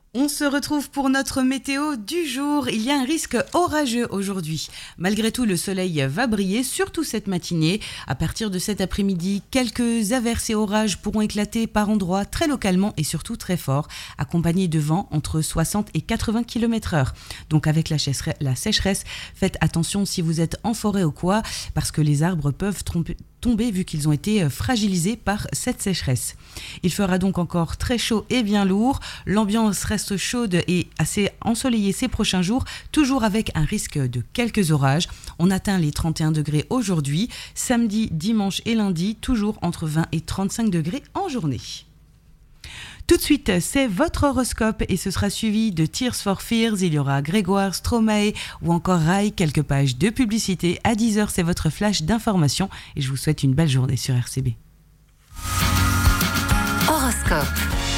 On se retrouve pour notre météo du jour. Il y a un risque orageux aujourd'hui. Malgré tout, le soleil va briller, surtout cette matinée. À partir de cet après-midi, quelques averses et orages pourront éclater par endroits très localement et surtout très forts, accompagnés de vents entre 60 et 80 km/h. Donc avec la sécheresse, faites attention si vous êtes en forêt ou quoi, parce que les arbres peuvent tomber vu qu'ils ont été fragilisés par cette sécheresse. Il fera donc encore très chaud et bien lourd. L'ambiance reste chaude et assez ensoleillée ces prochains jours, toujours avec un risque de quelques orages. On atteint les 31 degrés aujourd'hui, samedi, dimanche et lundi, toujours entre 20 et 35 degrés en journée. Tout de suite, c'est votre horoscope et ce sera suivi de Tears for Fears. Il y aura Grégoire, Stromae ou encore Rai, quelques pages de publicité. À 10h, c'est votre flash d'information et je vous souhaite une belle journée sur RCB. Horoscope.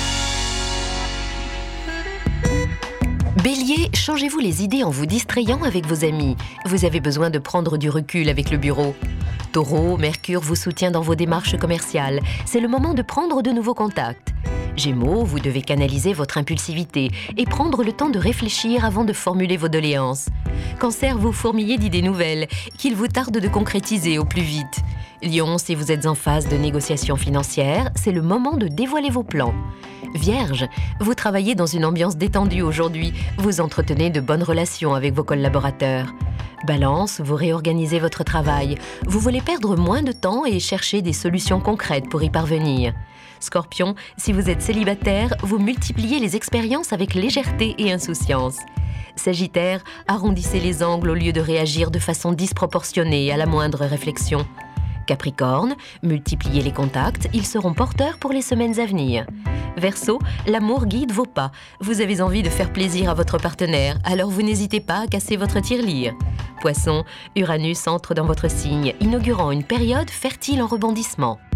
Bélier, changez-vous les idées en vous distrayant avec vos amis. Vous avez besoin de prendre du recul avec le bureau. Taureau, Mercure vous soutient dans vos démarches commerciales. C'est le moment de prendre de nouveaux contacts. Gémeaux, vous devez canaliser votre impulsivité et prendre le temps de réfléchir avant de formuler vos doléances. Cancer, vous fourmillez d'idées nouvelles, qu'il vous tarde de concrétiser au plus vite. Lion, si vous êtes en phase de négociation financière, c'est le moment de dévoiler vos plans. Vierge, vous travaillez dans une ambiance détendue aujourd'hui, vous entretenez de bonnes relations avec vos collaborateurs. Balance, vous réorganisez votre travail, vous voulez perdre moins de temps et chercher des solutions concrètes pour y parvenir. Scorpion, si vous êtes célibataire, vous multipliez les expériences avec légèreté et insouciance. Sagittaire, arrondissez les angles au lieu de réagir de façon disproportionnée à la moindre réflexion. Capricorne, multipliez les contacts, ils seront porteurs pour les semaines à venir. Verseau, l'amour guide vos pas. Vous avez envie de faire plaisir à votre partenaire, alors vous n'hésitez pas à casser votre tirelire. Poisson, Uranus entre dans votre signe, inaugurant une période fertile en rebondissements.